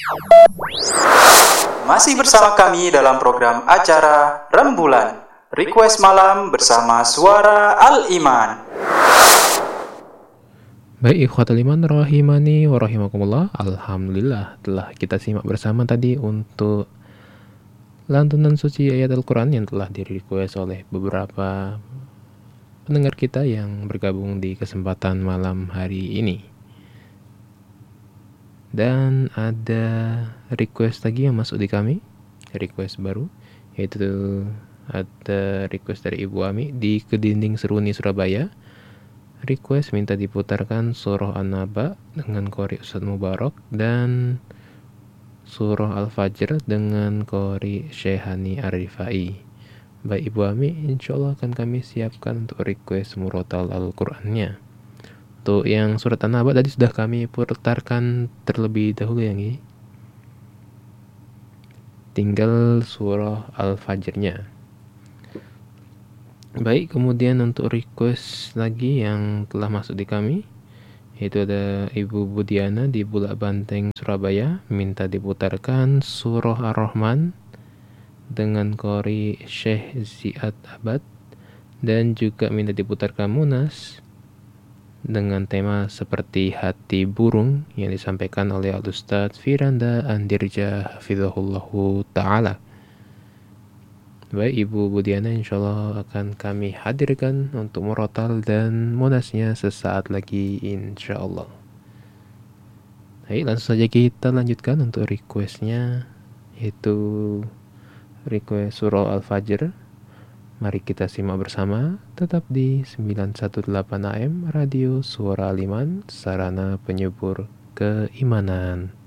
Masih bersama kami dalam program acara Rembulan Request Malam bersama Suara Al-Iman. Baik, ikhwatul iman rahimani wa rahimakumullah. Alhamdulillah telah kita simak bersama tadi untuk lantunan suci ayat Al-Quran yang telah di-request oleh beberapa pendengar kita yang bergabung di kesempatan malam hari ini. Dan ada request lagi yang masuk di kami, request baru, yaitu ada request dari Ibu Ami di Kedinding Seruni, Surabaya. Request minta diputarkan surah An-Naba dengan qori Ustaz Mubarak dan surah Al-Fajr dengan qori Syekhani Ar-Rifai. Baik Ibu Ami, insyaallah akan kami siapkan untuk request murotal Al-Qur'annya. Untuk yang surat An-Naba tadi sudah kami putarkan terlebih dahulu ya Ngi. Tinggal surah Al-Fajrnya. Baik, kemudian untuk request lagi yang telah masuk di kami, yaitu ada Ibu Budiana di Bulak Banteng, Surabaya, minta diputarkan surah Ar-Rahman dengan qori Syekh Ziad Abad, dan juga minta diputarkan Munas dengan tema seperti hati burung yang disampaikan oleh Al-Ustadz Firanda Andirja Hafizahullahu Ta'ala. Baik Ibu Budiana, insyaallah akan kami hadirkan untuk murotal dan munasnya sesaat lagi insyaallah. Baik, langsung saja kita lanjutkan untuk requestnya, yaitu request surah Al-Fajr. Mari kita simak bersama, tetap di 918 AM Radio Suara Al-Iman, sarana penyubur keimanan.